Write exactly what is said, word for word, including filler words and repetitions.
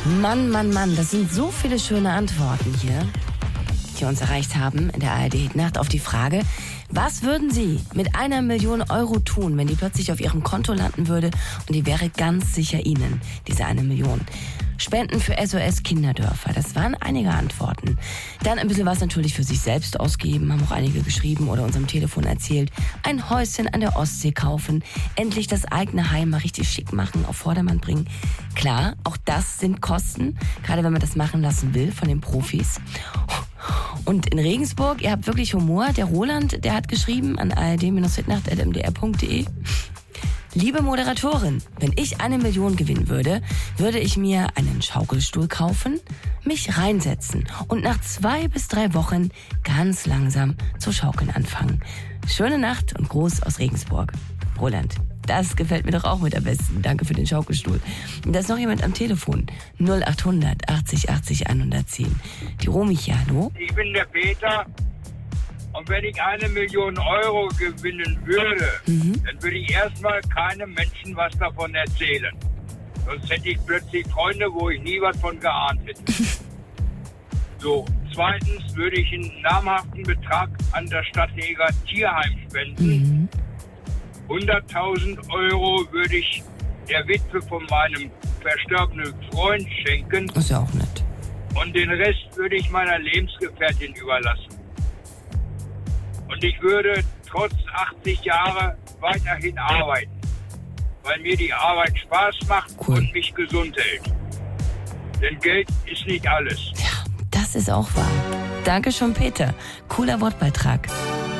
Mann, Mann, Mann, das sind so viele schöne Antworten hier, die uns erreicht haben in der A R D-Nacht auf die Frage, was würden Sie mit einer Million Euro tun, wenn die plötzlich auf Ihrem Konto landen würde und die wäre ganz sicher Ihnen, diese eine Million? Spenden für S O S Kinderdörfer, das waren einige Antworten. Dann ein bisschen was natürlich für sich selbst ausgeben, haben auch einige geschrieben oder unserem Telefon erzählt. Ein Häuschen an der Ostsee kaufen, endlich das eigene Heim mal richtig schick machen, auf Vordermann bringen. Klar, auch das sind Kosten, gerade wenn man das machen lassen will von den Profis. Und in Regensburg, ihr habt wirklich Humor, der Roland, der hat geschrieben an a r d hitnacht at m d r punkt d e. Liebe Moderatorin, wenn ich eine Million gewinnen würde, würde ich mir einen Schaukelstuhl kaufen, mich reinsetzen und nach zwei bis drei Wochen ganz langsam zu schaukeln anfangen. Schöne Nacht und Gruß aus Regensburg. Roland, das gefällt mir doch auch mit am besten. Danke für den Schaukelstuhl. Da ist noch jemand am Telefon. null acht hundert achtzig achtzig hundertzehn. Die Romicha, hallo? Ich bin der Peter. Und wenn ich eine Million Euro gewinnen würde, mhm. dann würde ich erstmal keinem Menschen was davon erzählen. Sonst hätte ich plötzlich Freunde, wo ich nie was von geahnt hätte. So, zweitens würde ich einen namhaften Betrag an das Stadtjäger Tierheim spenden. Mhm. hunderttausend Euro würde ich der Witwe von meinem verstorbenen Freund schenken. Das ist ja auch nett. Und den Rest würde ich meiner Lebensgefährtin überlassen. Und ich würde trotz achtzig Jahre weiterhin arbeiten, weil mir die Arbeit Spaß macht cool. und mich gesund hält. Denn Geld ist nicht alles. Ja, das ist auch wahr. Danke schon, Peter. Cooler Wortbeitrag.